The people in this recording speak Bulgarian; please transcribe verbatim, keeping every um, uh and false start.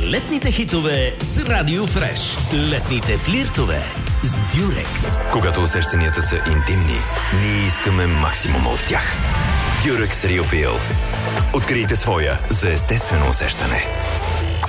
летните хитове с Радио Фреш. Летните флиртове с Дюрекс. Когато усещанията са интимни, ние искаме максимума от тях. Дюрекс Real Feel. Открийте своя за естествено усещане.